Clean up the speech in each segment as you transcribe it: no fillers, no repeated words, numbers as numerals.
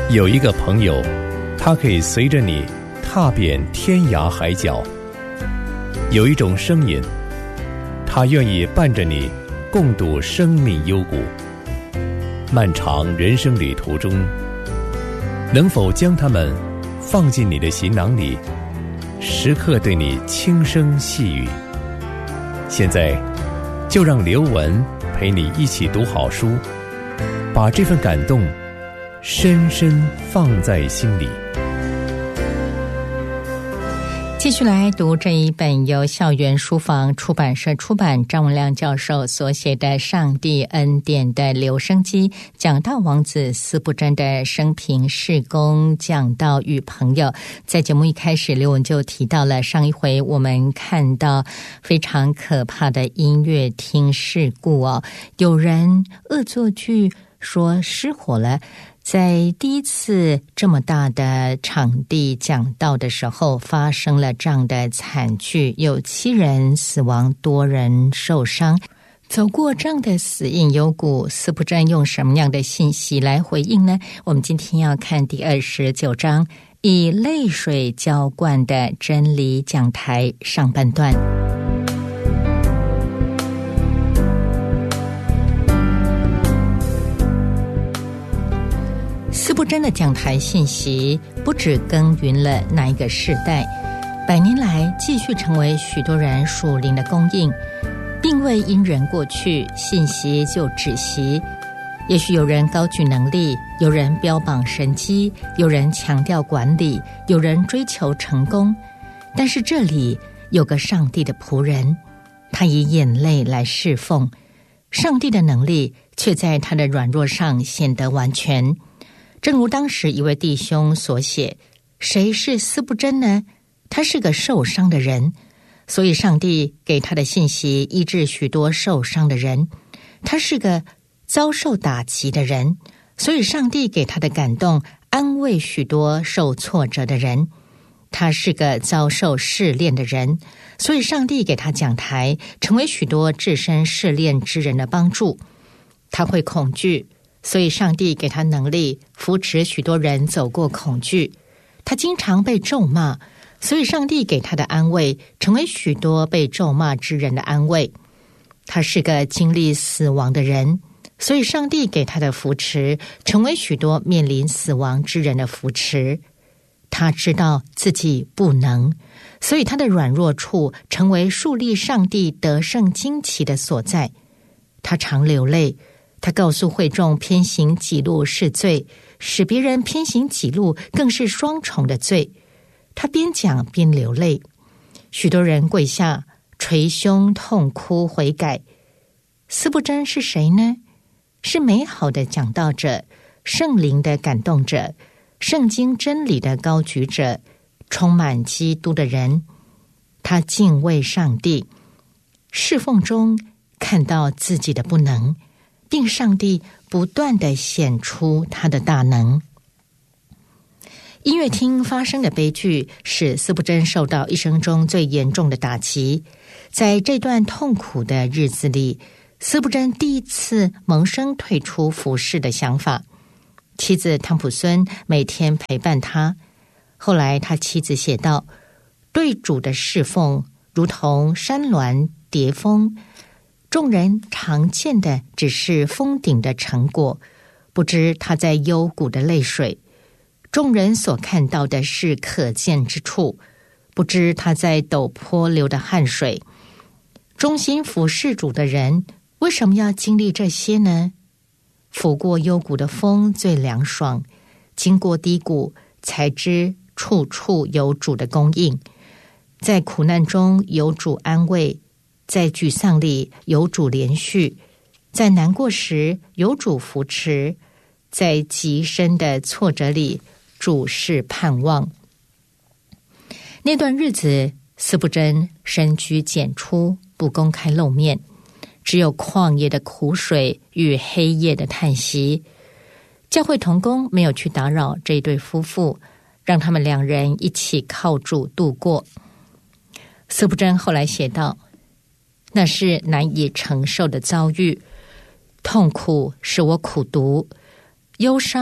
有一个朋友，他可以随着你踏遍天涯海角；有一种声音，他愿意伴着你共度生命幽谷。漫长人生旅途中，能否将他们放进你的行囊里，时刻对你轻声细语？现在就让刘文陪你一起读好书，把这份感动深深放在心里。 继续来读这一本由校园书房出版社出版，张文亮教授所写的《上帝恩典的留声机》，讲到王子司布真的生平事工，讲到与朋友。在节目一开始，刘文就提到了上一回我们看到非常可怕的音乐厅事故哦，有人恶作剧说失火了。在第一次这么大的场地讲道的时候，发生了这样的惨剧，有7人死亡，多人受伤。走过这样的死荫幽谷，司布真用什么样的信息来回应呢？我们今天要看第29章，以泪水浇灌的真理讲台上半段。司布真的讲台信息不只耕耘了那一个世代，100年来继续成为许多人属灵的供应，并未因人过去，信息就止息。也许有人高举能力，有人标榜神迹，有人强调管理，有人追求成功，但是这里有个上帝的仆人，他以眼泪来侍奉，上帝的能力却在他的软弱上显得完全。正如当时一位弟兄所写，谁是司布真呢？他是个受伤的人，所以上帝给他的信息医治许多受伤的人。他是个遭受打击的人，所以上帝给他的感动安慰许多受挫折的人。他是个遭受试炼的人，所以上帝给他讲台，成为许多置身试炼之人的帮助。他会恐惧，所以上帝给他能力扶持许多人走过恐惧。他经常被咒骂，所以上帝给他的安慰成为许多被咒骂之人的安慰。他是个经历死亡的人，所以上帝给他的扶持成为许多面临死亡之人的扶持。他知道自己不能，所以他的软弱处成为树立上帝得胜旌旗的所在。他常流泪，他告诉会众偏行己路是罪，使别人偏行己路更是双重的罪。他边讲边流泪，许多人跪下捶胸痛哭悔改。司布真是谁呢？是美好的讲道者，圣灵的感动者，圣经真理的高举者，充满基督的人。他敬畏上帝，侍奉中看到自己的不能，并上帝不断地显出他的大能。音乐厅发生的悲剧使司布真受到一生中最严重的打击。在这段痛苦的日子里，司布真第一次萌生退出服事的想法。妻子汤普孙每天陪伴他。后来他妻子写道，对主的侍奉如同山峦叠峰，众人常见的只是峰顶的成果，不知他在幽谷的泪水。众人所看到的是可见之处，不知他在陡坡流的汗水。忠心服事主的人为什么要经历这些呢？拂过幽谷的风最凉爽，经过低谷才知处处有主的供应。在苦难中有主安慰，在沮丧里有主连续，在难过时有主扶持，在极深的挫折里主是盼望。那段日子，司布真深居简出，不公开露面，只有旷野的苦水与黑夜的叹息。教会同工没有去打扰这对夫妇，让他们2人一起靠主度过。司布真后来写道，那是难以承受的遭遇，痛苦使我苦读，忧伤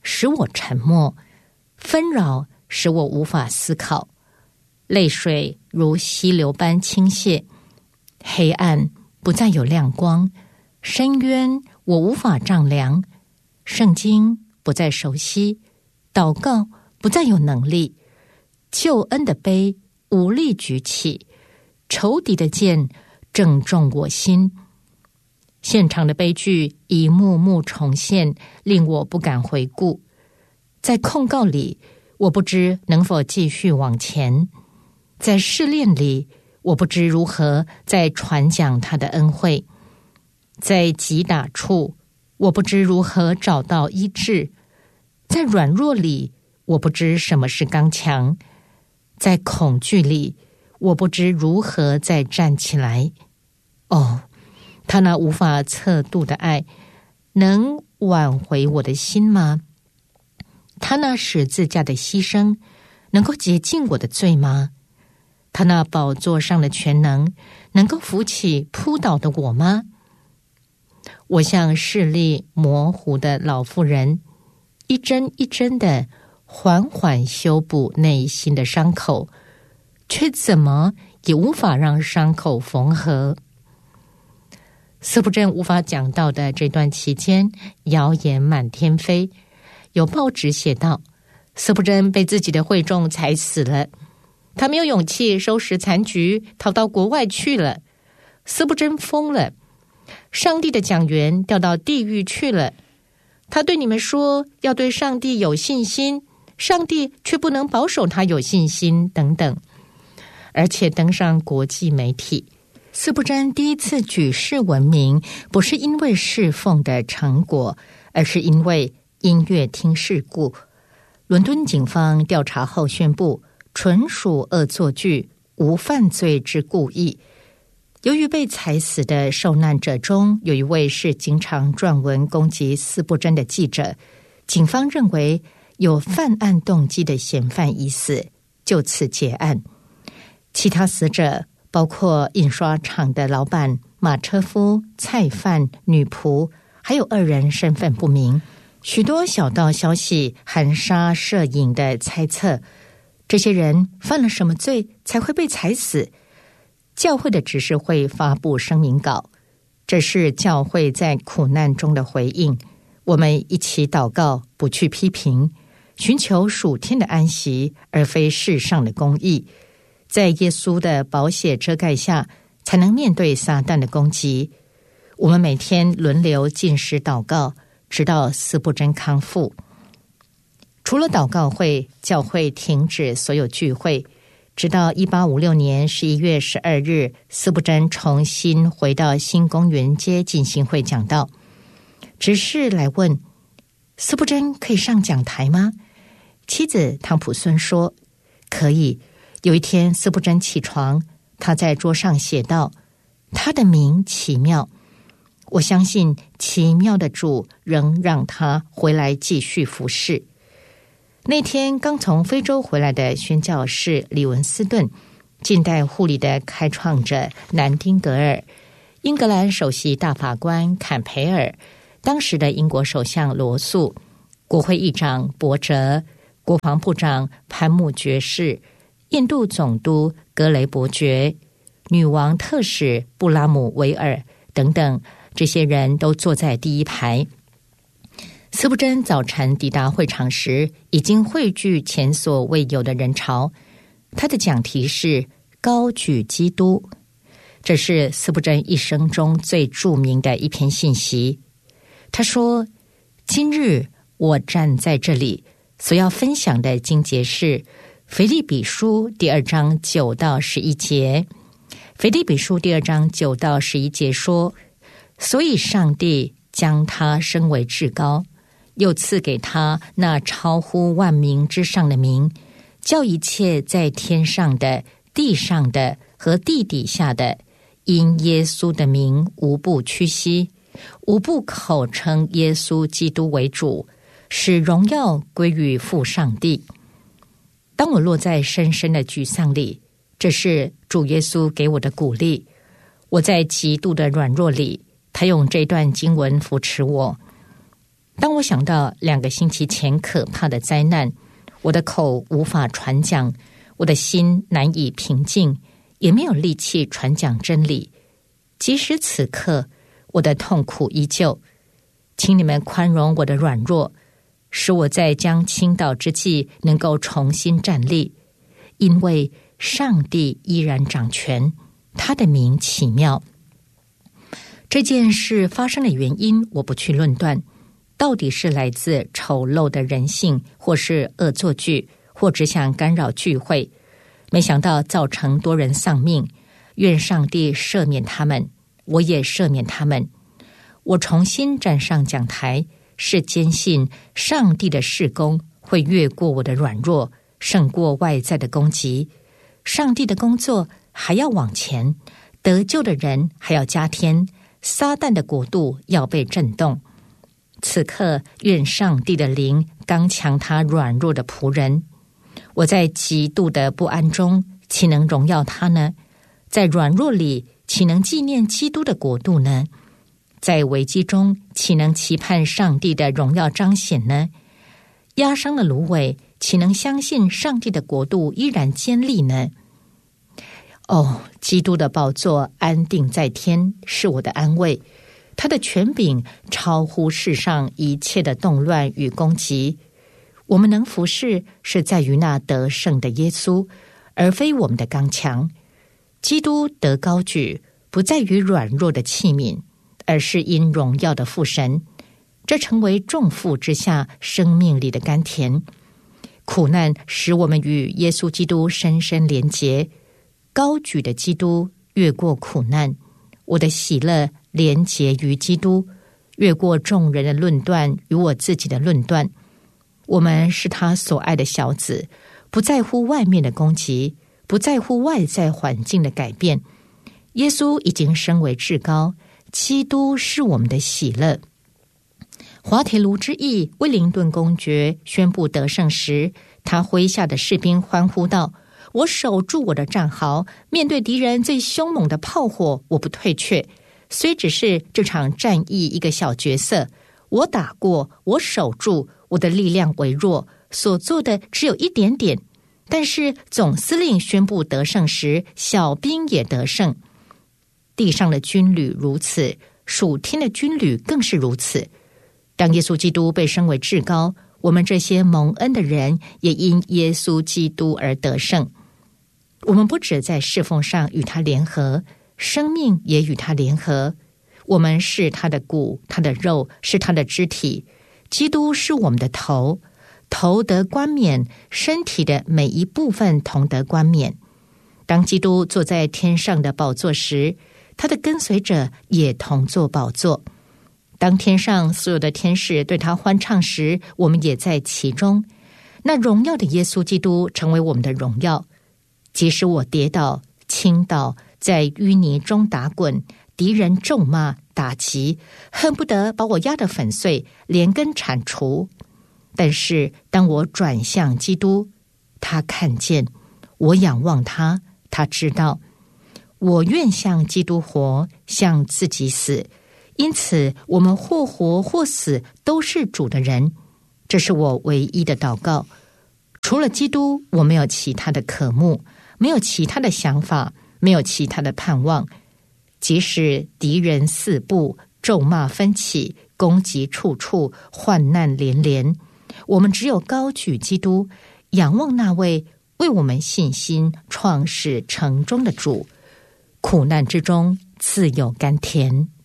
使我沉默，纷扰使我无法思考。泪水如溪流般倾泻，黑暗不再有亮光，深渊我无法丈量，圣经不再熟悉，祷告不再有能力，救恩的杯无力举起，仇敌的剑正中我心。现场的悲剧一幕幕重现，令我不敢回顾。在控告里，我不知能否继续往前；在试炼里，我不知如何再传讲他的恩惠；在击打处，我不知如何找到医治；在软弱里，我不知什么是刚强；在恐惧里，我不知如何再站起来。哦，他那无法测度的爱，能挽回我的心吗？他那十字架的牺牲，能够洁净我的罪吗？他那宝座上的全能，能够扶起扑倒的我吗？我像视力模糊的老妇人，一针一针的缓缓修补内心的伤口，却怎么也无法让伤口缝合。司布真无法讲到的这段期间，谣言满天飞。有报纸写道，司布真被自己的会众踩死了，他没有勇气收拾残局，逃到国外去了。司布真疯了，上帝的讲员调到地狱去了。他对你们说要对上帝有信心，上帝却不能保守他有信心等等，而且登上国际媒体。司布真第一次举世闻名，不是因为侍奉的成果，而是因为音乐厅事故。伦敦警方调查后宣布，纯属恶作剧，无犯罪之故意。由于被踩死的受难者中有一位是经常撰文攻击司布真的记者，警方认为有犯案动机的嫌犯已死，就此结案。其他死者包括印刷厂的老板、马车夫、菜贩、女仆，还有2人身份不明。许多小道消息含沙射影的猜测，这些人犯了什么罪才会被踩死？教会的执事会发布声明稿，这是教会在苦难中的回应。我们一起祷告，不去批评，寻求属天的安息，而非世上的公义。在耶稣的宝血遮盖下，才能面对撒旦的攻击。我们每天轮流禁食祷告，直到司布真康复。除了祷告会，教会停止所有聚会，直到1856年11月12日，司布真重新回到新公园街进行会讲道。执事来问，司布真可以上讲台吗？妻子汤普孙说，可以。有一天，司布真起床，他在桌上写道，他的名奇妙，我相信奇妙的主仍让他回来继续服侍。那天刚从非洲回来的宣教士李文斯顿，近代护理的开创者南丁格尔，英格兰首席大法官坎培尔，当时的英国首相罗素，国会议长伯哲，国防部长潘木爵士，印度总督格雷伯爵，女王特使布拉姆维尔等等，这些人都坐在第一排。司布真早晨抵达会场时，已经汇聚前所未有的人潮。他的讲题是高举基督，这是司布真一生中最著名的一篇信息。他说，今日我站在这里，所要分享的经节是腓立比书第2章9到11节。腓立比书第2章9到11节说，所以上帝将他升为至高，又赐给他那超乎万名之上的名，叫一切在天上的、地上的和地底下的，因耶稣的名无不屈膝，无不口称耶稣基督为主，使荣耀归于父上帝。当我落在深深的沮丧里，这是主耶稣给我的鼓励。我在极度的软弱里，他用这段经文扶持我。 当我想到2个星期前可怕的灾难，我的口无法传讲，我的心难以平静，也没有力气传讲真理。即使此刻我的痛苦依旧，请你们宽容我的软弱，使我在将倾倒之际能够重新站立，因为上帝依然掌权，他的名奇妙。这件事发生的原因我不去论断，到底是来自丑陋的人性，或是恶作剧，或只想干扰聚会，没想到造成多人丧命。愿上帝赦免他们，我也赦免他们。我重新站上讲台，是坚信上帝的事工会越过我的软弱，胜过外在的攻击。上帝的工作还要往前，得救的人还要加添，撒旦的国度要被震动。此刻愿上帝的灵刚强他软弱的仆人。我在极度的不安中，岂能荣耀他呢？在软弱里，岂能纪念基督的国度呢？在危机中，岂能期盼上帝的荣耀彰显呢？压伤的芦苇，岂能相信上帝的国度依然坚立呢？哦，基督的宝座安定在天，是我的安慰。他的权柄超乎世上一切的动乱与攻击。我们能服侍，是在于那得胜的耶稣，而非我们的刚强。基督得高举，不在于软弱的器皿，而是因荣耀的父神。这成为重负之下生命里的甘甜。苦难使我们与耶稣基督深深连结，高举的基督越过苦难，我的喜乐连结于基督，越过众人的论断与我自己的论断。我们是他所爱的小子，不在乎外面的攻击，不在乎外在环境的改变。耶稣已经升为至高，基督是我们的喜乐。滑铁卢之役，威灵顿公爵宣布得胜时，他麾下的士兵欢呼道：我守住我的战壕，面对敌人最凶猛的炮火，我不退却。虽只是这场战役一个小角色，我打过，我守住，我的力量微弱，所做的只有一点点。但是总司令宣布得胜时，小兵也得胜。地上的军旅如此，属天的军旅更是如此。当耶稣基督被升为至高，我们这些蒙恩的人也因耶稣基督而得胜。我们不只在侍奉上与他联合，生命也与他联合。我们是他的骨，他的肉，是他的肢体。基督是我们的头，头得冠冕，身体的每一部分同得冠冕。当基督坐在天上的宝座时，他的跟随者也同坐宝座。当天上所有的天使对他欢唱时，我们也在其中。那荣耀的耶稣基督成为我们的荣耀。即使我跌倒、倾倒，在淤泥中打滚，敌人咒骂、打击，恨不得把我压得粉碎，连根铲除。但是当我转向基督，他看见；我仰望他，他知道。我愿向基督活，向自己死。因此我们或活或死都是主的人。这是我唯一的祷告。除了基督，我没有其他的渴慕，没有其他的想法，没有其他的盼望。即使敌人四布，咒骂纷起，攻击处处，患难连连，我们只有高举基督，仰望那位为我们信心创始成终的主。苦难之中自有甘甜。